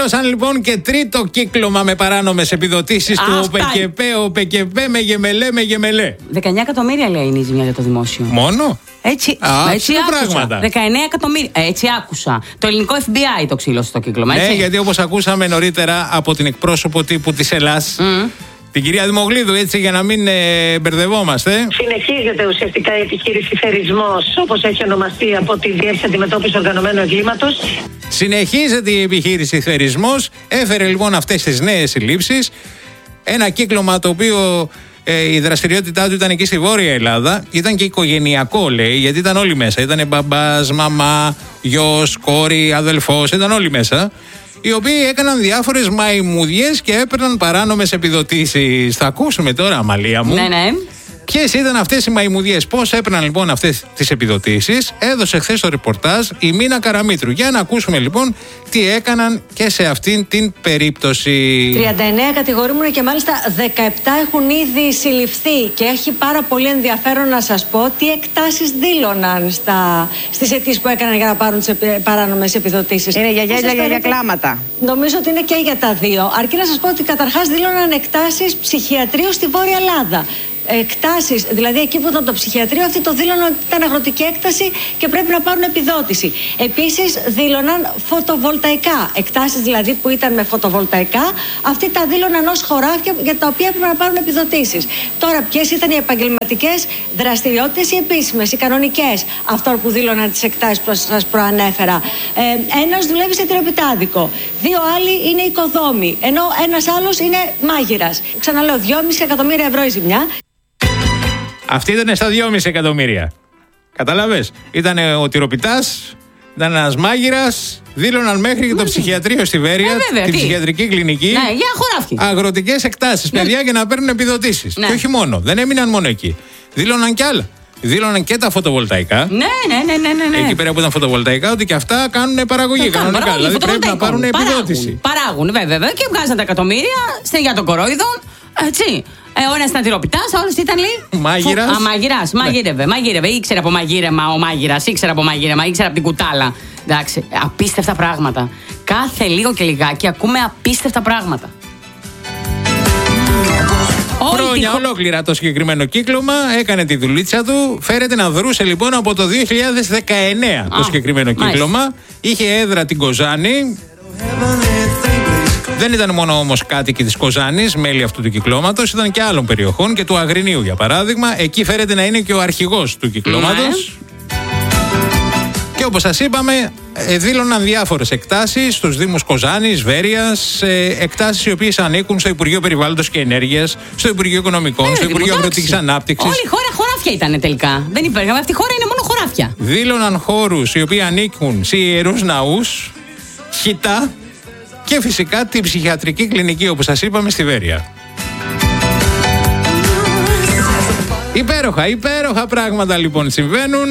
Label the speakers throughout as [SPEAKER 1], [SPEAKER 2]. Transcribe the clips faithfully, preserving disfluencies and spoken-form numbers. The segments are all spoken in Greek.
[SPEAKER 1] Ολοκλήρωσαν λοιπόν και τρίτο κύκλωμα με παράνομες επιδοτήσεις του ΟΠΕΚΕΠΕ, ΟΠΕΚΕΠΕ με γεμελέ, με γεμελέ.
[SPEAKER 2] δεκαεννιά εκατομμύρια λέει είναι η ζημιά για το δημόσιο.
[SPEAKER 1] Μόνο?
[SPEAKER 2] Έτσι,
[SPEAKER 1] Α,
[SPEAKER 2] έτσι άκουσα.
[SPEAKER 1] Πράγματα.
[SPEAKER 2] δεκαεννέα εκατομμύρια. Έτσι άκουσα. Το ελληνικό εφ μπι άι το ξύλωσε το κύκλωμα. Έτσι.
[SPEAKER 1] Ναι, γιατί όπως ακούσαμε νωρίτερα από την εκπρόσωπο τύπου της Ελλάς, mm. την κυρία Δημογλίδου, έτσι για να μην ε, μπερδευόμαστε.
[SPEAKER 3] Συνεχίζεται ουσιαστικά η επιχείρηση Θερισμός, όπως έχει ονομαστεί από τη Διεύθυνση Αντιμετώπισης Οργανωμένου Εγκλήματος.
[SPEAKER 1] Συνεχίζεται η επιχείρηση Θερισμός. Έφερε λοιπόν αυτές τις νέες συλλήψεις. Ένα κύκλωμα το οποίο ε, η δραστηριότητά του ήταν εκεί στη Βόρεια Ελλάδα. Ήταν και οικογενειακό, λέει, γιατί ήταν όλοι μέσα. Ήταν μπαμπάς, μαμά, γιος, κόρη, αδελφός, ήταν όλοι μέσα. Οι οποίοι έκαναν διάφορες μαϊμουδιές και έπαιρναν παράνομες επιδοτήσεις. Θα ακούσουμε τώρα, Αμαλία μου.
[SPEAKER 2] Ναι, ναι.
[SPEAKER 1] Ποιες ήταν αυτές οι μαϊμουδιές, πώς έπαιρναν λοιπόν αυτές τις επιδοτήσεις? Έδωσε χθες το ρεπορτάζ η Μίνα Καραμήτρου. Για να ακούσουμε λοιπόν τι έκαναν και σε αυτήν την περίπτωση.
[SPEAKER 4] τριάντα εννέα κατηγορούμενοι και μάλιστα δεκαεπτά έχουν ήδη συλληφθεί. Και έχει πάρα πολύ ενδιαφέρον να σας πω τι εκτάσεις δήλωναν στα, στις αιτήσεις που έκαναν για να πάρουν τις επι, παράνομες επιδοτήσεις.
[SPEAKER 2] Είναι για γέλια, για, για κλάματα.
[SPEAKER 4] Νομίζω ότι είναι και για τα δύο. Αρκεί να σας πω ότι καταρχάς δήλωναν εκτάσεις ψυχιατρίου στη Βόρεια Ελλάδα. Εκτάσεις, δηλαδή εκεί που ήταν το ψυχιατρίο, αυτοί το δήλωναν ότι ήταν αγροτική έκταση και πρέπει να πάρουν επιδότηση. Επίσης δήλωναν φωτοβολταϊκά. Εκτάσεις δηλαδή που ήταν με φωτοβολταϊκά, αυτοί τα δήλωναν ως χωράφια για τα οποία πρέπει να πάρουν επιδοτήσεις. Τώρα, ποιες ήταν οι επαγγελματικές δραστηριότητες, οι επίσημες, οι κανονικές, αυτό που δήλωναν τις εκτάσεις που σας προανέφερα. Ε, ένας δουλεύει σε τυροπιτάδικο. Δύο άλλοι είναι οικοδόμοι. Ενώ ένας άλλος είναι μάγειρας. Ξαναλέω, δυόμισι εκατομμύρια ευρώ η ζημιά.
[SPEAKER 1] Αυτή ήταν στα δυόμισι εκατομμύρια. Καταλάβες. Ήταν ο τυροπιτάς, ήταν ένας μάγειρας, δήλωναν μέχρι και το ψυχιατρίο στη Βέρεια,
[SPEAKER 2] ε, βέβαια,
[SPEAKER 1] την
[SPEAKER 2] τι?
[SPEAKER 1] ψυχιατρική κλινική.
[SPEAKER 2] Ναι, για χωράφι.
[SPEAKER 1] Αγροτικές εκτάσεις, ναι. παιδιά, για να παίρνουν επιδοτήσεις.
[SPEAKER 2] Ναι.
[SPEAKER 1] Και όχι μόνο. Δεν έμειναν μόνο εκεί. Δήλωναν κι άλλα. Δήλωναν και τα φωτοβολταϊκά.
[SPEAKER 2] Ναι, ναι, ναι, ναι, ναι.
[SPEAKER 1] Εκεί πέρα που ήταν φωτοβολταϊκά, ότι και αυτά κάνουν παραγωγή. Κανονικά.
[SPEAKER 2] Παραγωγή,
[SPEAKER 1] δηλαδή πρέπει να πάρουν επιδότηση.
[SPEAKER 2] Παράγουν, βέβαια, βέβαια, και βγάζαν τα εκατομμύρια για τον κορόιδων. Έτσι. Ε, ο ένας ήταν τυροπιτάς, ο άλλος ήταν λέει.
[SPEAKER 1] Μάγειρας.
[SPEAKER 2] Α, μάγειρας, μαγείρευε, μαγείρευε. Ήξερε από μαγείρεμα ο μάγειρας, ήξερε από μαγείρεμα, ήξερε από την κουτάλα. Εντάξει, απίστευτα πράγματα. Κάθε λίγο και λιγάκι ακούμε απίστευτα πράγματα.
[SPEAKER 1] Χρόνια ολόκληρα το συγκεκριμένο κύκλωμα έκανε τη δουλίτσα του. Φέρεται να δρούσε λοιπόν από το δύο χιλιάδες δεκαεννέα Α, το συγκεκριμένο μάλιστα. κύκλωμα. Είχε έδρα την Κοζάνη. Δεν ήταν μόνο όμως κάτοικοι της Κοζάνης, μέλη αυτού του κυκλώματος, ήταν και άλλων περιοχών και του Αγρινίου για παράδειγμα. Εκεί φέρεται να είναι και ο αρχηγός του κυκλώματος. Και όπως σας είπαμε, δήλωναν διάφορες εκτάσεις στους Δήμους Κοζάνης, Βέρειας, εκτάσεις οι οποίες ανήκουν στο Υπουργείο Περιβάλλοντος και Ενέργειας, στο Υπουργείο Οικονομικών, ε, στο Υπουργείο Αγροτικής Ανάπτυξης.
[SPEAKER 2] Όλη η χώρα χωράφια ήταν τελικά. Δεν υπήρχε. Αυτή η χώρα είναι μόνο χωράφια.
[SPEAKER 1] Δήλωναν χώρους οι οποίοι ανήκουν σε ιερούς ναούς, χιτά και φυσικά την ψυχιατρική κλινική, όπως σας είπαμε, στη Βέρεια. Υπέροχα, υπέροχα πράγματα λοιπόν συμβαίνουν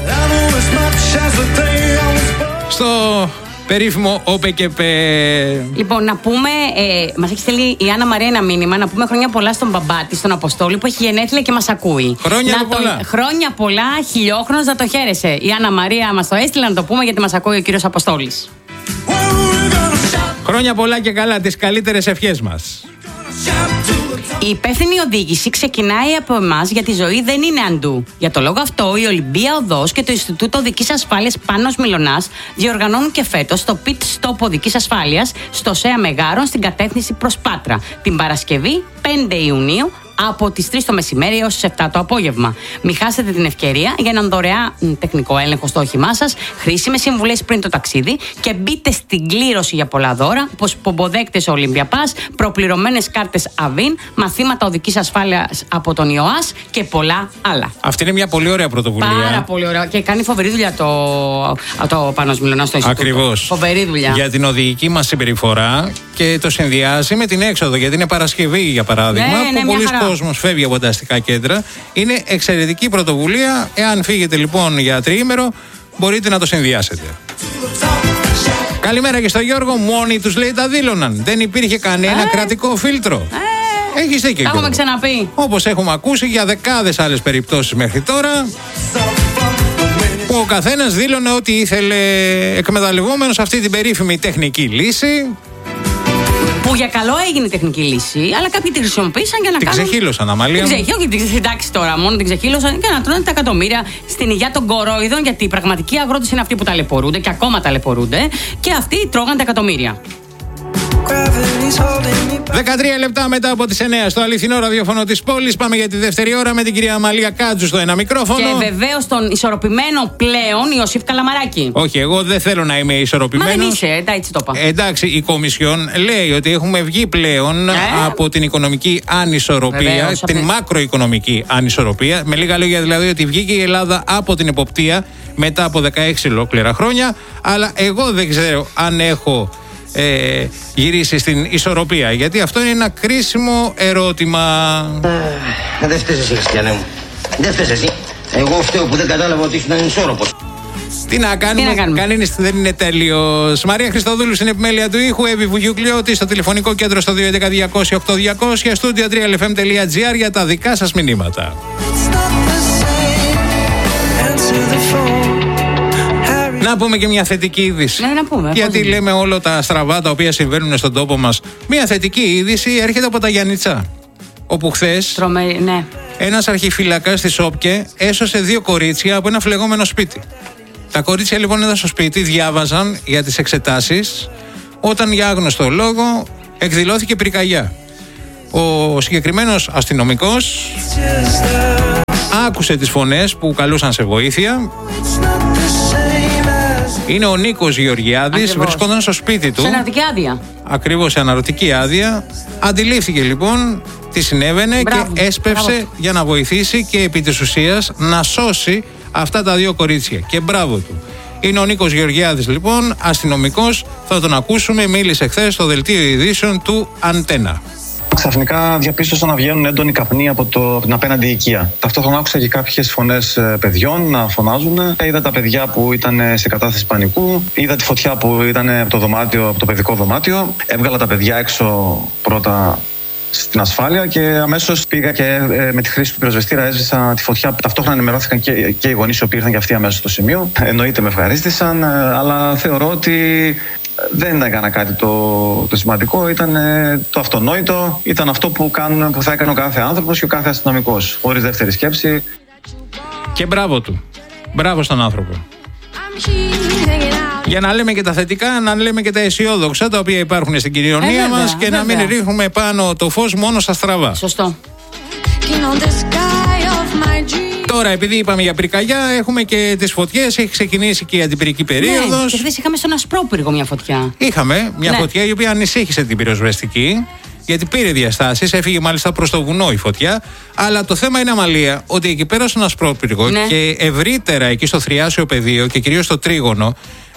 [SPEAKER 1] στο περίφημο ΟΠΕΚΕΠΕ.
[SPEAKER 2] Λοιπόν, να πούμε, ε, μας έχει στείλει η Άννα Μαρία ένα μήνυμα, να πούμε χρόνια πολλά στον μπαμπά της, τον Αποστόλη, που έχει γενέθλια και μας ακούει.
[SPEAKER 1] Χρόνια
[SPEAKER 2] να
[SPEAKER 1] πολλά.
[SPEAKER 2] Το, χρόνια πολλά, χιλιόχρονος, να το χαίρεσαι. Η Άννα Μαρία μας το έστειλε να το πούμε γιατί μας ακούει ο κύριος Αποστόλης.
[SPEAKER 1] Χρόνια πολλά και καλά, τις καλύτερες ευχές μας.
[SPEAKER 2] Η υπεύθυνη οδήγηση ξεκινάει από εμάς γιατί η ζωή δεν είναι αντού. Για το λόγο αυτό, η Ολυμπία Οδός και το Ινστιτούτο Οδικής Ασφάλειας Πάνος Μιλωνάς διοργανώνουν και φέτος το Pit Stop Οδικής Ασφάλειας στο ΣΕΑ Μεγάρων στην κατεύθυνση προς Πάτρα την Παρασκευή πέντε Ιουνίου από τις τρεις το μεσημέρι έως τις επτά το απόγευμα. Μην χάσετε την ευκαιρία για έναν δωρεάν τεχνικό έλεγχο στο όχημά σας, χρήσιμες συμβουλές πριν το ταξίδι και μπείτε στην κλήρωση για πολλά δώρα, όπως πομποδέκτες Olympia Pass, προπληρωμένες κάρτες Avin, μαθήματα οδικής ασφάλειας από τον ΙΟΑΣ και πολλά άλλα.
[SPEAKER 1] Αυτή είναι μια πολύ ωραία πρωτοβουλία.
[SPEAKER 2] Πάρα πολύ ωραία. Και κάνει φοβερή δουλειά το, το Πάνος Μιλωνάς στο Ινστιτούτο.
[SPEAKER 1] Ακριβώς.
[SPEAKER 2] Φοβερή δουλειά.
[SPEAKER 1] Για την οδηγική μας συμπεριφορά και το συνδυάζει με την έξοδο. Γιατί είναι Παρασκευή, για παράδειγμα,
[SPEAKER 2] ναι,
[SPEAKER 1] που
[SPEAKER 2] ναι,
[SPEAKER 1] πολλοί κόσμος φεύγει από τα αστικά κέντρα. Είναι εξαιρετική πρωτοβουλία. Εάν φύγετε λοιπόν για τριήμερο, μπορείτε να το συνδυάσετε. Καλημέρα και στο Γιώργο. Μόνοι τους λέει τα δήλωναν. Δεν υπήρχε κανένα ε, κρατικό φίλτρο. Ε, Έχεις δίκιο.
[SPEAKER 2] Τα έχουμε ξαναπεί.
[SPEAKER 1] Όπως έχουμε ακούσει για δεκάδες άλλες περιπτώσεις μέχρι τώρα, που ο καθένας δήλωνε ότι ήθελε, εκμεταλλευόμενος αυτή την περίφημη τεχνική λύση,
[SPEAKER 2] Που για καλό έγινε η τεχνική λύση, αλλά κάποιοι τη χρησιμοποίησαν για να
[SPEAKER 1] την
[SPEAKER 2] κάνουν.
[SPEAKER 1] Την ξεχύλωσαν, Αμαλία.
[SPEAKER 2] Την ξεχύλωσαν, όχι, εντάξει τώρα, μόνο την ξεχύλωσαν για να τρώνε τα εκατομμύρια στην υγεία των κορόιδων, γιατί οι πραγματικοί αγρότες είναι αυτοί που ταλαιπωρούνται και ακόμα ταλαιπωρούνται, και αυτοί τρώγαν τα εκατομμύρια.
[SPEAKER 1] δεκατρία λεπτά μετά από τις εννιά στο αληθινό ραδιόφωνο της πόλης. Πάμε για τη δεύτερη ώρα με την κυρία Αμαλία Κάτζου στο ένα μικρόφωνο.
[SPEAKER 2] Και βεβαίως τον ισορροπημένο πλέον Ιωσήφ Καλαμαράκη.
[SPEAKER 1] Όχι, εγώ δεν θέλω να είμαι ισορροπημένος.
[SPEAKER 2] Μα δεν είσαι, έτσι το είπα.
[SPEAKER 1] Εντάξει, η Κομισιόν λέει ότι έχουμε βγει πλέον ε? από την οικονομική ανισορροπία,
[SPEAKER 2] Βεβαίως,
[SPEAKER 1] την
[SPEAKER 2] απ'
[SPEAKER 1] μακροοικονομική ανισορροπία. Με λίγα λόγια δηλαδή ότι βγήκε η Ελλάδα από την εποπτεία μετά από δεκαέξι ολόκληρα χρόνια. Αλλά εγώ δεν ξέρω αν έχω Ε, γυρίσει στην ισορροπία, γιατί αυτό είναι ένα κρίσιμο ερώτημα.
[SPEAKER 5] Ε, δεν φταίς εσύ, Χριστιανέ μου. Δεν φταίς εσύ. Εγώ φταίω που δεν κατάλαβα ότι ήσουν ανισόρροπος.
[SPEAKER 1] Τι να κάνουμε, κανένας δεν είναι τέλειος. Μαρία Χριστοδούλου στην επιμέλεια του ήχου, Εύη Βουγιουκλιώτη στο τηλεφωνικό κέντρο στο δύο έντεκα διακόσια οκτώ διακόσια, στούντιο τρία ελ εφ εμ τελεία τζι άρ για τα δικά σας μηνύματα. Να πούμε και μια θετική είδηση.
[SPEAKER 2] Ναι, να πούμε.
[SPEAKER 1] Γιατί λέμε όλα τα στραβά τα οποία συμβαίνουν στον τόπο μας. Μια θετική είδηση έρχεται από τα Γιαννιτσά. Όπου χθες
[SPEAKER 2] Τρομε... ναι.
[SPEAKER 1] ένας αρχιφύλακας της ΟΠΚΕ έσωσε δύο κορίτσια από ένα φλεγόμενο σπίτι. Τα κορίτσια λοιπόν ήταν στο σπίτι, διάβαζαν για τις εξετάσεις, όταν για άγνωστο λόγο εκδηλώθηκε πυρκαγιά. Ο συγκεκριμένος αστυνομικός άκουσε τις φωνές που καλούσαν σε βοήθεια. Είναι ο Νίκος Γεωργιάδης, ακριβώς. Βρισκόταν στο σπίτι του.
[SPEAKER 2] Σε αναρωτική άδεια.
[SPEAKER 1] Ακριβώς, σε αναρωτική άδεια. Αντιλήφθηκε λοιπόν τι συνέβαινε. Μπράβο, και έσπευσε μπράβο. για να βοηθήσει και επί της ουσίας να σώσει αυτά τα δύο κορίτσια. Και μπράβο του. Είναι ο Νίκος Γεωργιάδης λοιπόν, αστυνομικός. Θα τον ακούσουμε, μίλησε χθες στο δελτίο ειδήσεων του Αντένα.
[SPEAKER 6] Ξαφνικά διαπίστωσα να βγαίνουν έντονοι καπνοί από, το, από την απέναντι οικία. Ταυτόχρονα άκουσα και κάποιες φωνές παιδιών να φωνάζουν. Είδα τα παιδιά που ήταν σε κατάσταση πανικού. Είδα τη φωτιά που ήταν από το, δωμάτιο, από το παιδικό δωμάτιο. Έβγαλα τα παιδιά έξω πρώτα στην ασφάλεια και αμέσως πήγα και ε, με τη χρήση του πυροσβεστήρα έσβησα τη φωτιά. Ταυτόχρονα ενημερώθηκαν και, και οι γονείς οι οποίοι ήρθαν και αυτοί αμέσως στο σημείο. Εννοείται με ευχαρίστησαν, ε, αλλά θεωρώ ότι δεν έκανα κάτι το, το σημαντικό, ήταν ε, το αυτονόητο, ήταν αυτό που, κάνουν, που θα έκανε ο κάθε άνθρωπος και ο κάθε αστυνομικός, χωρίς δεύτερη σκέψη.
[SPEAKER 1] Και μπράβο του. Μπράβο στον άνθρωπο. Για να λέμε και τα θετικά, να λέμε και τα αισιόδοξα τα οποία υπάρχουν στην κοινωνία ε, μας και βέβαια. να μην ρίχνουμε πάνω το φως μόνο στα στραβά.
[SPEAKER 2] Σωστό.
[SPEAKER 1] Τώρα, επειδή είπαμε για πυρκαγιά, έχουμε και τις φωτιές. Έχει ξεκινήσει και η αντιπυρική περίοδος.
[SPEAKER 2] Ναι, και χθες είχαμε στον Ασπρόπυργο μια φωτιά.
[SPEAKER 1] Είχαμε μια ναι. φωτιά η οποία ανησύχησε την πυροσβεστική, γιατί πήρε διαστάσεις, έφυγε μάλιστα προς το βουνό η φωτιά. Αλλά το θέμα είναι, Αμαλία, ότι εκεί πέρα στον Ασπρόπυργο ναι. και ευρύτερα εκεί στο Θριάσιο πεδίο και κυρίως στο Τρίγωνο,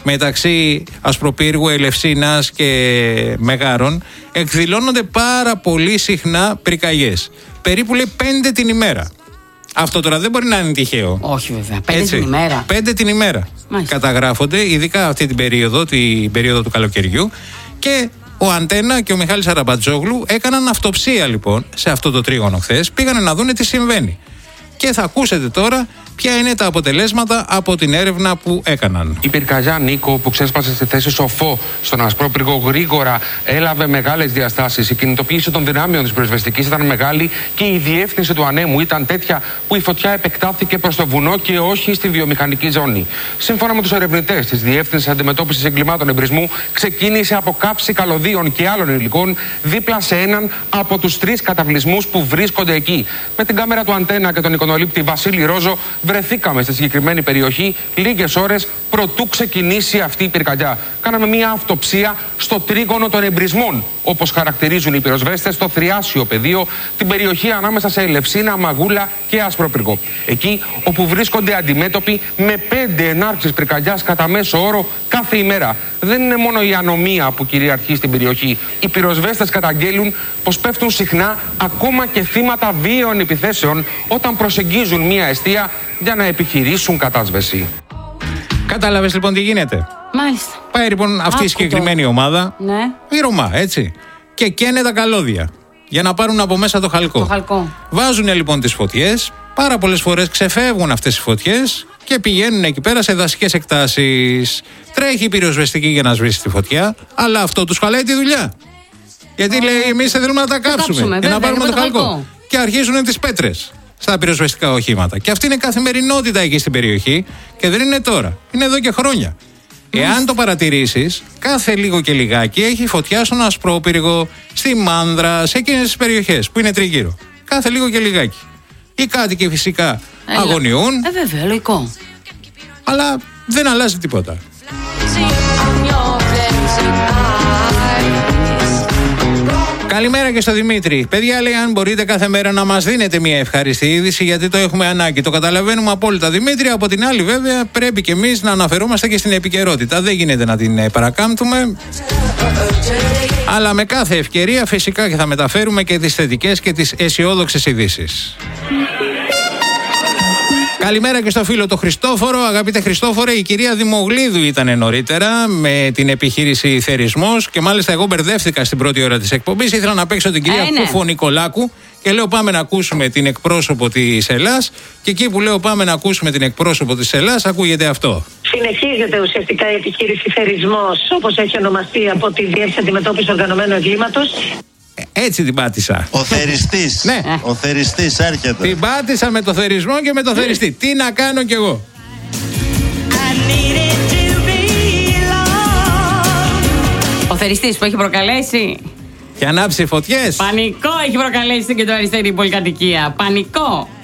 [SPEAKER 1] μεταξύ Ασπροπύργου, Ελευσίνας και Μεγάρων, εκδηλώνονται πάρα πολύ συχνά πυρκαγιές. Περίπου λέει πέντε την ημέρα. Αυτό τώρα δεν μπορεί να είναι τυχαίο.
[SPEAKER 2] Όχι βέβαια. Πέντε Έτσι, την ημέρα.
[SPEAKER 1] Πέντε την ημέρα. Μάλιστα. Καταγράφονται, ειδικά αυτή την περίοδο, την περίοδο του καλοκαιριού. Και ο Αντένα και ο Μιχάλης Αραμπατζόγλου έκαναν αυτοψία λοιπόν σε αυτό το τρίγωνο χθες. Πήγανε να δούνε τι συμβαίνει. Και θα ακούσετε τώρα ποια είναι τα αποτελέσματα από την έρευνα που έκαναν.
[SPEAKER 7] Η πυρκαγιά, Νίκο, που ξέσπασε στη θέση Σοφό στον Ασπρόπυργο, γρήγορα έλαβε μεγάλες διαστάσεις. Η κινητοποίηση των δυνάμεων της πυροσβεστικής ήταν μεγάλη και η διεύθυνση του ανέμου ήταν τέτοια που η φωτιά επεκτάθηκε προς το βουνό και όχι στη βιομηχανική ζώνη. Σύμφωνα με τους ερευνητές της Διεύθυνσης Αντιμετώπισης Εγκλημάτων Εμπρισμού, ξεκίνησε από καύση καλωδίων και άλλων υλικών δίπλα σε έναν από τους τρεις καταβλισμούς που βρίσκονται εκεί. Με την κάμερα του Αντένα και τον εικονολήπτη Βασίλη Ρόζο, βρεθήκαμε στη συγκεκριμένη περιοχή λίγες ώρες προτού ξεκινήσει αυτή η πυρκαγιά. Κάναμε μια αυτοψία στο τρίγωνο των εμπρισμών, όπως χαρακτηρίζουν οι πυροσβέστες, στο Θριάσιο πεδίο, την περιοχή ανάμεσα σε Ελευσίνα, Μαγούλα και Ασπρόπυργο. Εκεί όπου βρίσκονται αντιμέτωποι με πέντε ενάρξεις πυρκαγιάς κατά μέσο όρο κάθε ημέρα. Δεν είναι μόνο η ανομία που κυριαρχεί στην περιοχή. Οι πυροσβέστες καταγγέλουν πως πέφτουν συχνά ακόμα και θύματα βίαιων επιθέσεων όταν προσεγγίζουν μια εστία για να επιχειρήσουν κατάσβεση.
[SPEAKER 1] Κατάλαβες λοιπόν τι γίνεται.
[SPEAKER 2] Μάλιστα.
[SPEAKER 1] Πάει λοιπόν αυτή Άκουτο. η συγκεκριμένη ομάδα,
[SPEAKER 2] ναι.
[SPEAKER 1] η Ρωμά, έτσι, και καίνε τα καλώδια για να πάρουν από μέσα το χαλκό.
[SPEAKER 2] Το χαλκό.
[SPEAKER 1] Βάζουν λοιπόν τις φωτιές, πάρα πολλές φορές ξεφεύγουν αυτές οι φωτιές και πηγαίνουν εκεί πέρα σε δασικές εκτάσεις. Τρέχει η πυροσβεστική για να σβήσει τη φωτιά, αλλά αυτό τους χαλάει τη δουλειά. Γιατί λέει, εμείς θέλουμε να τα κάψουμε,
[SPEAKER 2] κάψουμε
[SPEAKER 1] και
[SPEAKER 2] βέβαια,
[SPEAKER 1] να πάρουμε το χαλκό.
[SPEAKER 2] χαλκό.
[SPEAKER 1] Και αρχίζουν τις πέτρες στα πυροσβεστικά οχήματα. Και αυτή είναι καθημερινότητα εκεί στην περιοχή και δεν είναι τώρα. Είναι εδώ και χρόνια. Εάν το παρατηρήσεις, κάθε λίγο και λιγάκι έχει φωτιά στον Ασπρόπυργο, στη Μάνδρα, σε εκείνες τις περιοχές που είναι τριγύρω. Κάθε λίγο και λιγάκι. Οι κάτοικοι φυσικά
[SPEAKER 2] Έλα.
[SPEAKER 1] αγωνιούν.
[SPEAKER 2] Ε, βέβαια, λογικό.
[SPEAKER 1] Αλλά δεν αλλάζει τίποτα. Καλημέρα και στο Δημήτρη. Παιδιά, λέει, αν μπορείτε κάθε μέρα να μας δίνετε μια ευχάριστη είδηση, γιατί το έχουμε ανάγκη. Το καταλαβαίνουμε απόλυτα, Δημήτρη. Από την άλλη, βέβαια, πρέπει και εμείς να αναφερόμαστε και στην επικαιρότητα. Δεν γίνεται να την παρακάμπτουμε. Αλλά με κάθε ευκαιρία, φυσικά, και θα μεταφέρουμε και τις θετικές και τις αισιόδοξες ειδήσεις. Καλημέρα και στο φίλο το Χριστόφορο. Αγαπητέ Χριστόφορε, η κυρία Δημογλίδου ήταν νωρίτερα με την επιχείρηση Θερισμός και μάλιστα εγώ μπερδεύτηκα στην πρώτη ώρα της εκπομπής. Ήθελα να παίξω την κυρία
[SPEAKER 2] ε, ναι.
[SPEAKER 1] Κούφο Νικολάκου και λέω πάμε να ακούσουμε την εκπρόσωπο της Ελλάς. Και εκεί που λέω πάμε να ακούσουμε την εκπρόσωπο της Ελλάς, ακούγεται αυτό.
[SPEAKER 3] Συνεχίζεται ουσιαστικά η επιχείρηση Θερισμός, όπως έχει ονομαστεί από τη Διεύθυνση Αντιμετώπισης Οργανωμένου Εγκλήματος.
[SPEAKER 1] Έτσι την πάτησα.
[SPEAKER 8] Ο θεριστής.
[SPEAKER 1] Ναι.
[SPEAKER 8] Ο θεριστής έρχεται.
[SPEAKER 1] Την πάτησα με το θερισμό και με το θεριστή. Τι να κάνω κι εγώ.
[SPEAKER 2] Ο θεριστής που έχει προκαλέσει.
[SPEAKER 1] Και ανάψει φωτιές.
[SPEAKER 2] Πανικό έχει προκαλέσει στην κεντροαριστερή πολυκατοικία. Πανικό.